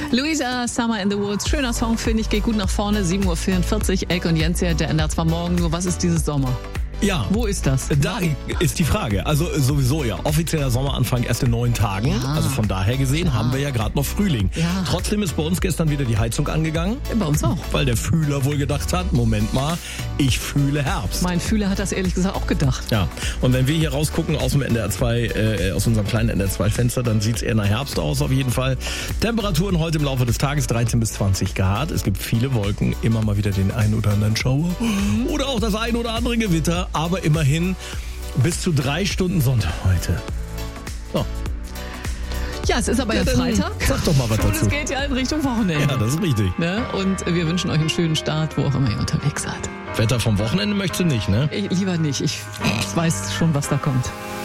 Luisa, Summer in the Woods. Schöner Song, finde ich. Geht gut nach vorne. 7.44 Uhr. Elke und Jens hier. Der ändert zwar morgen, nur was ist dieses Sommer? Ja. Wo ist das? Da ist die Frage. Also sowieso ja. Offizieller Sommeranfang erst in 9 Tagen. Ja. Also von daher gesehen haben wir ja gerade noch Frühling. Ja. Trotzdem ist bei uns gestern wieder die Heizung angegangen. Bei uns auch. Weil der Fühler wohl gedacht hat, Moment mal, ich fühle Herbst. Mein Fühler hat das ehrlich gesagt auch gedacht. Ja, und wenn wir hier rausgucken aus dem NDR 2, aus unserem kleinen NDR 2 Fenster, dann sieht's eher nach Herbst aus auf jeden Fall. Temperaturen heute im Laufe des Tages 13 bis 20 Grad. Es gibt viele Wolken, immer mal wieder den einen oder anderen Schauer oder auch das ein oder andere Gewitter, aber immerhin bis zu 3 Stunden Sonntag heute. So. Ja, es ist aber ja Freitag. Sag doch mal was dazu. Und es geht ja in Richtung Wochenende. Ja, das ist richtig. Ne? Und wir wünschen euch einen schönen Start, wo auch immer ihr unterwegs seid. Wetter vom Wochenende möchtest du nicht, ne? Lieber nicht. Ich weiß schon, was da kommt.